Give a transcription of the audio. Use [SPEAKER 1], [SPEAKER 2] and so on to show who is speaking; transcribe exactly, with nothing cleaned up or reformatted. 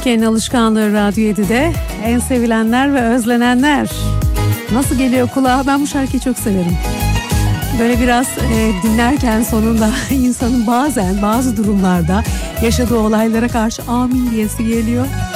[SPEAKER 1] Türkiye'nin alışkanlığı Radyo yedide. En sevilenler ve özlenenler. Nasıl geliyor kulağa? Ben bu şarkıyı çok severim. Böyle biraz e, dinlerken sonunda insanın bazen bazı durumlarda yaşadığı olaylara karşı amin diyesi geliyor.